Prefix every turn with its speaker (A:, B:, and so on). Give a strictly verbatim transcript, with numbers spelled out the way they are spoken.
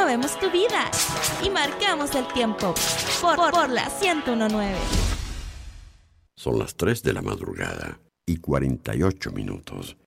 A: movemos tu vida y marcamos el tiempo por, por, por la ciento uno punto nueve.
B: Son las tres de la madrugada y cuarenta y ocho minutos.